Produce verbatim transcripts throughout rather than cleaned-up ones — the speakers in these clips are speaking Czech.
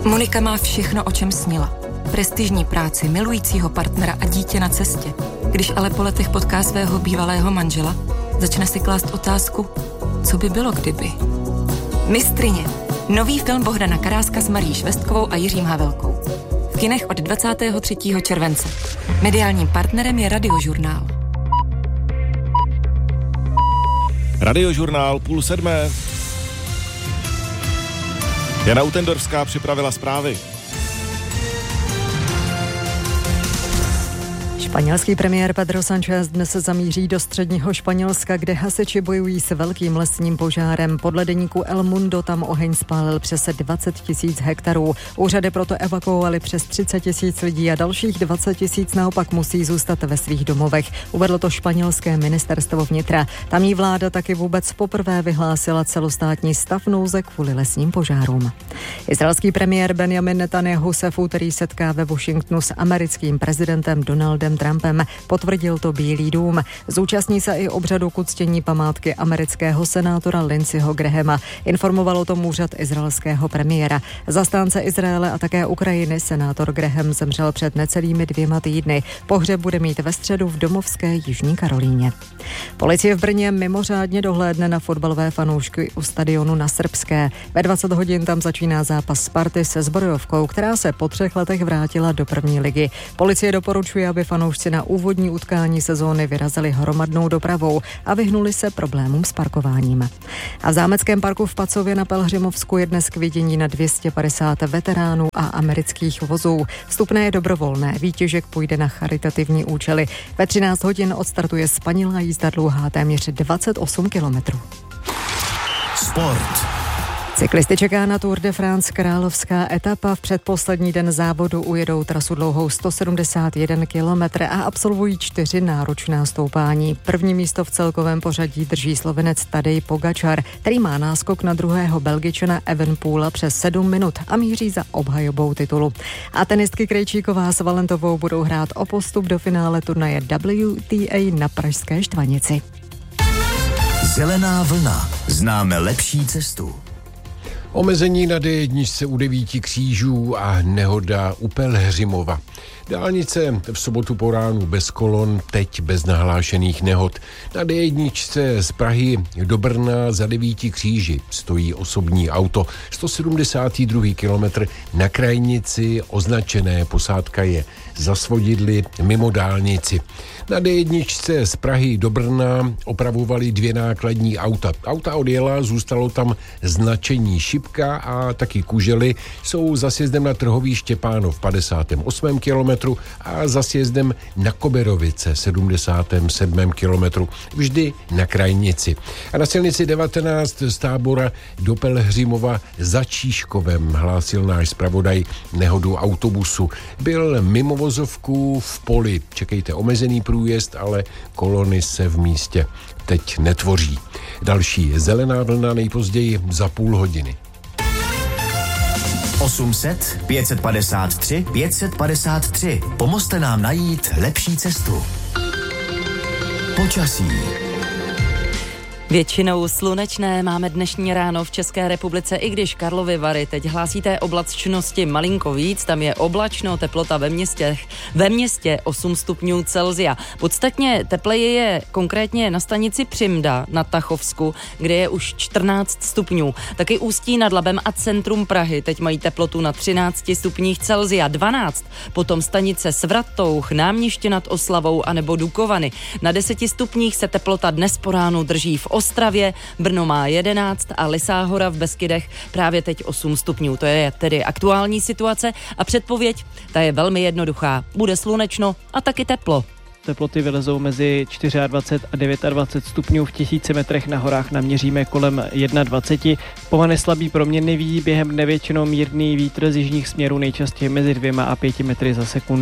Monika má všechno, o čem snila. Prestižní práci, milujícího partnera a dítě na cestě. Když ale po letech potká svého bývalého manžela, začne si klást otázku, co by bylo kdyby. Mistryně. Nový film Bohdana Karáska s Marií Švestkovou a Jiřím Havelkou. V kinech od dvacátého třetího července. Mediálním partnerem je Radiožurnál. Radiožurnál půl sedmé. Jana Utendorská připravila zprávy. Španělský premiér Pedro Sánchez dnes se zamíří do středního Španělska, kde hasiči bojují s velkým lesním požárem. Podle deníku El Mundo tam oheň spálil přes dvacet tisíc hektarů. Úřady proto evakuovali přes třicet tisíc lidí a dalších dvacet tisíc naopak musí zůstat ve svých domovech. Uvedlo to španělské ministerstvo vnitra. Tamní vláda taky vůbec poprvé vyhlásila celostátní stav nouze kvůli lesním požárům. Izraelský premiér Benjamin Netanyahu se v úterý setká ve Washingtonu s americkým prezidentem Donaldem Trumpem, potvrdil to Bílý dům. Zúčastní se i obřadu k uctění památky amerického senátora Lindseyho Grahama. Informovalo o tom úřad izraelského premiéra. Zastánce Izraele a také Ukrajiny senátor Graham zemřel před necelými dvěma týdny. Pohřeb bude mít ve středu v domovské Jižní Karolíně. Policie v Brně mimořádně dohlédne na fotbalové fanoušky u stadionu na Srbské. Ve dvacet hodin tam začíná zápas Sparty se Zbrojovkou, která se po třech letech vrátila do první ligy. Policie doporučuje, aby fanoušci na úvodní utkání sezóny vyrazili hromadnou dopravou a vyhnuli se problémům s parkováním. A v zámeckém parku v Pacově na Pelhřimovsku je dnes k vidění na dvě stě padesát veteránů a amerických vozů. Vstupné je dobrovolné, výtěžek půjde na charitativní účely. Ve třináct hodin odstartuje spanilá jízda dlouhá téměř dvacet osm kilometrů. Sport. Cyklisty čeká na Tour de France královská etapa. V předposlední den závodu ujedou trasu dlouhou sto sedmdesát jedna kilometrů a absolvují čtyři náročná stoupání. První místo v celkovém pořadí drží Slovenec Tadej Pogačar, který má náskok na druhého Belgičana Evenepoela přes sedm minut a míří za obhajobou titulu. A tenistky Krejčíková s Valentovou budou hrát o postup do finále turnaje W T A na pražské Štvanici. Zelená vlna. Známe lepší cestu. Omezení na dé jedna u devíti křížů a nehoda u Pelhřimova. Dálnice v sobotu po ránu bez kolon, teď bez nahlášených nehod. Na dé jedna z Prahy do Brna za devíti kříži stojí osobní auto. sto sedmdesátý druhý kilometr na krajnici označené, posádka je za svodidly mimo dálnici. Na dé jedna z Prahy do Brna opravovali dvě nákladní auta. Auta odjela, zůstalo tam značení Šipka a taky Kužely. Jsou za sjezdem na Trhový Štěpánov padesátém osmém kilometru a za sjezdem na Koberovice sedmdesátém sedmém kilometru. Vždy na krajnici. A na silnici devatenáct z Tábora do Pelhřimova za Číškovem hlásil náš zpravodaj nehodu autobusu. Byl mimo vozovku v poli. Čekejte omezený průjezd, ale kolony se v místě teď netvoří. Další zelená vlna nejpozději za půl hodiny. osm set, pět set padesát tři, pět set padesát tři. Pomozte nám najít lepší cestu. Počasí. Většinou slunečné máme dnešní ráno v České republice, i když Karlovy Vary teď hlásí té oblačnosti malinko víc, tam je oblačno, teplota ve městě, ve městě osm stupňů Celsia. Podstatně tepleji je konkrétně na stanici Přimda na Tachovsku, kde je už čtrnáct stupňů. Taky Ústí nad Labem a centrum Prahy teď mají teplotu na třinácti stupních Celsia, dvanáct, potom stanice Svratoch, Náměště nad Oslavou anebo Dukovany. Na deseti stupních se teplota dnes po ránu drží v Ostravě, Brno má jedenáct a Lysá Hora v Beskydech právě teď osm stupňů. To je tedy aktuální situace a předpověď, ta je velmi jednoduchá. Bude slunečno a taky teplo. Teploty vylezou mezi dvacet čtyři a dvacet devět stupňů, v tisíci metrech na horách naměříme kolem dvacet jedna. Pohony slabý proměnlivý, během dne většinou mírný vítr z jižních směrů, nejčastěji mezi dvěma a pěti metry za sekundu.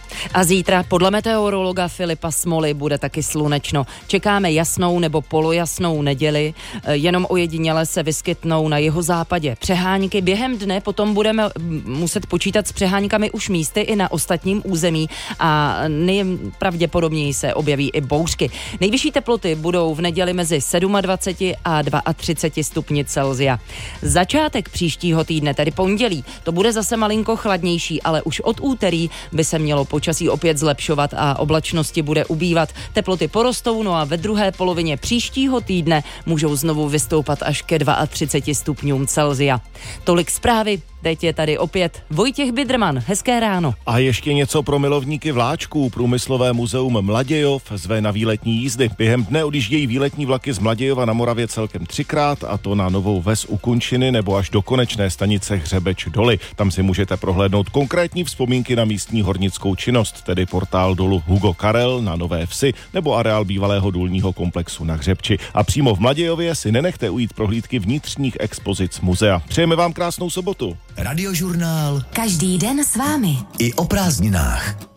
A zítra podle meteorologa Filipa Smoly bude taky slunečno. Čekáme jasnou nebo polojasnou neděli, jenom ojediněle se vyskytnou na jihozápadě přehánky. Během dne potom budeme muset počítat s přehánkami už místy i na ostatním území a nejpravděpodobněji se objeví i bouřky. Nejvyšší teploty budou v neděli mezi dvacet sedm a třicet dva stupni Celsia. Začátek příštího týdne, tedy pondělí, to bude zase malinko chladnější, ale už od úterý by se mělo počasí opět zlepšovat a oblačnosti bude ubývat. Teploty porostou, no a ve druhé polovině příštího týdne můžou znovu vystoupat až ke třicet dva stupňům Celsia. Tolik zprávy. Teď je tady opět Vojtěch Bidrman. Hezké ráno. A ještě něco pro milovníky vláčků. Průmyslové muzeum Mladějov zve na výletní jízdy. Během dne odjíždějí výletní vlaky z Mladějova na Moravě celkem třikrát, a to na Novou Ves u Kunčiny nebo až do konečné stanice Hřebeč Doly. Tam si můžete prohlédnout konkrétní vzpomínky na místní hornickou činnost, tedy portál dolu Hugo Karel na Nové Vsi nebo areál bývalého důlního komplexu na Hřebči. A přímo v Mladějově si nenechte ujít prohlídky vnitřních expozic muzea. Přejeme vám krásnou sobotu. Radiožurnál. Každý den s vámi. I o prázdninách.